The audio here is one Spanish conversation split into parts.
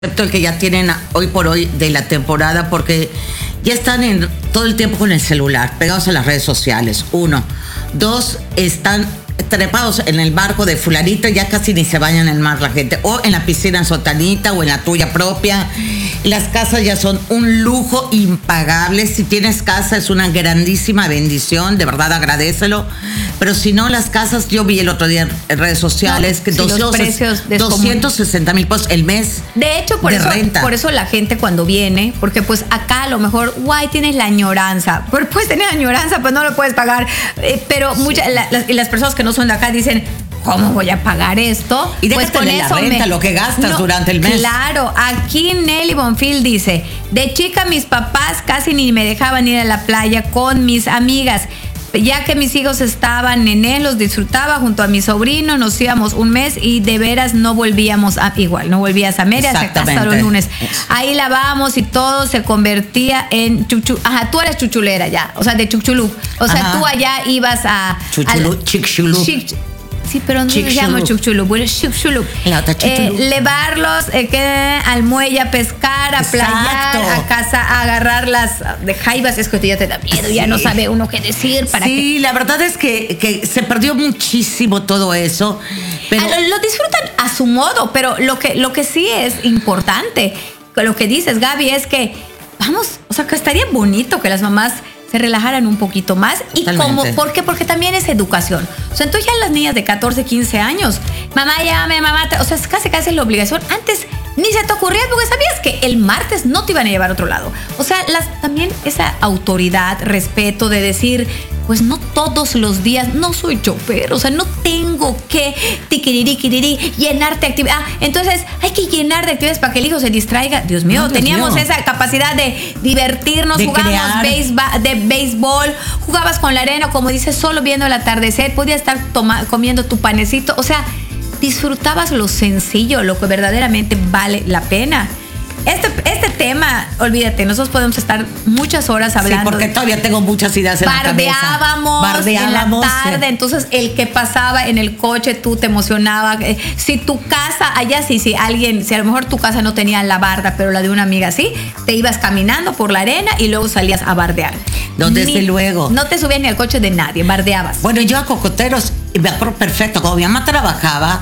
el que ya tienen hoy por hoy de la temporada, porque ya están todo el tiempo con el celular, pegados a las redes sociales. 1, 2, están trepados en el barco de fulanito, ya casi ni se bañan en el mar la gente, o en la piscina en sotanita o en la tuya propia. Las casas ya son un lujo impagable. Si tienes casa es una grandísima bendición, de verdad agradécelo. Pero si no, las casas, yo vi el otro día en redes sociales que los precios 260,000 pesos el mes. De hecho, por eso la gente cuando viene, porque pues acá a lo mejor, guay, tienes la añoranza, pero puedes tener añoranza, pues no lo puedes pagar. Pero las personas que no son de acá dicen, ¿cómo voy a pagar esto? Y déjate pues con la eso renta, lo que gastas durante el mes. Claro, aquí Nelly Bonfil dice, de chica mis papás casi ni me dejaban ir a la playa con mis amigas. Ya que mis hijos estaban nené, los disfrutaba junto a mi sobrino, nos íbamos un mes y de veras no volvíamos no volvías a Mérida hasta los lunes. Ahí lavábamos y todo se convertía en chuchu. Ajá, tú eres chuchulera ya, o sea, de Chuchulú. O sea, tú allá ibas a Chicxulub. Sí, pero no se llama Chuchulú, bueno, Chuchulú. Llevarlos al muelle a pescar, a playar, a casa, a agarrar las de jaivas. Es que ya te da miedo, ya no sabe uno qué decir. Sí, la verdad es que se perdió muchísimo todo eso. Pero lo disfrutan a su modo, pero lo que sí es importante, lo que dices, Gaby, es que vamos, o sea, que estaría bonito que las mamás se relajaran un poquito más. Y ¿por qué? Porque también es educación. O sea, entonces ya las niñas de 14, 15 años, mamá, llámame, mamá, o sea, casi es la obligación. Antes ni se te ocurría, porque sabías que el martes no te iban a llevar a otro lado. O sea, también esa autoridad, respeto de decir, pues no todos los días, no soy chofer, o sea, no tengo que llenarte de actividad. Entonces hay que llenar de actividades para que el hijo se distraiga. Dios mío, teníamos esa capacidad de divertirnos, jugábamos béisbol, jugabas con la arena, como dices, solo viendo el atardecer, podías estar comiendo tu panecito, o sea, disfrutabas lo sencillo, lo que verdaderamente vale la pena. Este tema, olvídate, nosotros podemos estar muchas horas hablando. Sí, porque todavía tengo muchas ideas en la cabeza. Bardeábamos en la tarde, entonces el que pasaba en el coche, tú te emocionaba. Si tu casa, allá si a lo mejor tu casa no tenía la barda, pero la de una amiga sí, te ibas caminando por la arena y luego salías a bardear. Desde luego. No te subías ni al coche de nadie, bardeabas. Bueno, yo a Cocoteros, me acuerdo perfecto, como mi mamá trabajaba,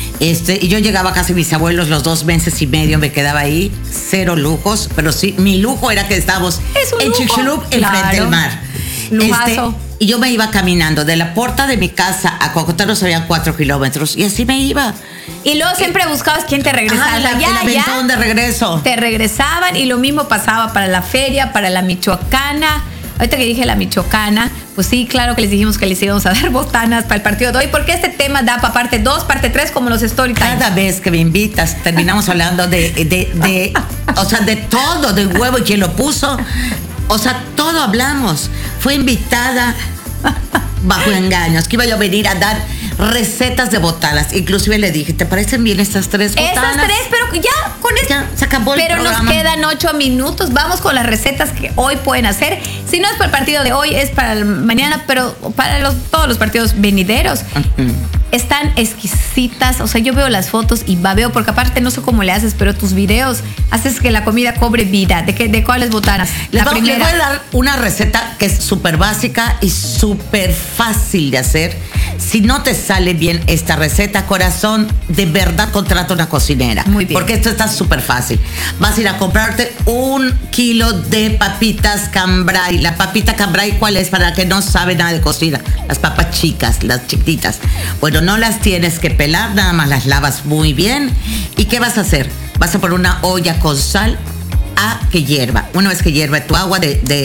y yo llegaba casi mis abuelos los 2 meses y medio, me quedaba ahí, 0 lujos, pero sí, mi lujo era que estábamos en Chicxulub, enfrente del mar. Lujazo. Y yo me iba caminando de la puerta de mi casa a Cocoteros, habían 4 kilómetros, y así me iba. Y luego siempre buscabas quién te regresara. El aventón de regreso. Te regresaban, y lo mismo pasaba para la feria, para la michoacana. Ahorita que dije la michoacana, pues sí, claro que les dijimos que les íbamos a dar botanas para el partido de hoy, porque este tema da para parte 2, parte 3, como los story times. Cada vez que me invitas, terminamos hablando de o sea, de todo, del huevo y quién lo puso. O sea, todo hablamos. Fue invitada bajo engaños, que iba yo a venir a dar recetas de botanas. Inclusive le dije, ¿te parecen bien estas 3 botanas? Esas 3, pero ya con esto. Ya se acabó el programa. Pero nos quedan 8 minutos. Vamos con las recetas que hoy pueden hacer. Si no es para el partido de hoy, es para mañana, pero para todos los partidos venideros. Están exquisitas. O sea, yo veo las fotos y babeo, porque aparte no sé cómo le haces, pero tus videos haces que la comida cobre vida. ¿De cuáles botanas? Les voy a dar una receta que es súper básica y súper fácil de hacer. Si no te sale bien esta receta, corazón, de verdad contrata una cocinera. Muy bien. Porque esto está súper fácil. Vas a ir a comprarte 1 kilo de papitas cambray. La papita cambray, ¿cuál es? Para que no sabe nada de cocina. Las papas chicas, las chiquititas. Bueno, no las tienes que pelar, nada más las lavas muy bien. ¿Y qué vas a hacer? Vas a poner una olla con sal a que hierva. Una vez que hierva tu agua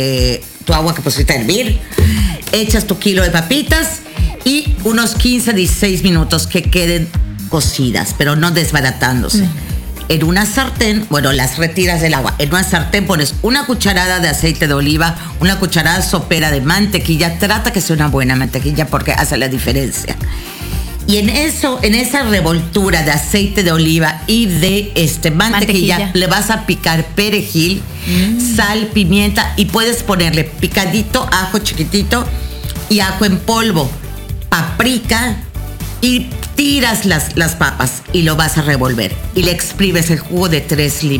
tu agua que pusiste a hervir, echas tu kilo de papitas y unos 15, 16 minutos que queden cocidas, pero no desbaratándose. En una sartén, bueno, las retiras del agua. En una sartén pones una cucharada de aceite de oliva, una cucharada sopera de mantequilla. Trata que sea una buena mantequilla porque hace la diferencia. Y en esa revoltura de aceite de oliva y de mantequilla, le vas a picar perejil, sal, pimienta, y puedes ponerle picadito ajo chiquitito y ajo en polvo, paprika y tiras las papas y lo vas a revolver. Y le exprimes el jugo de 3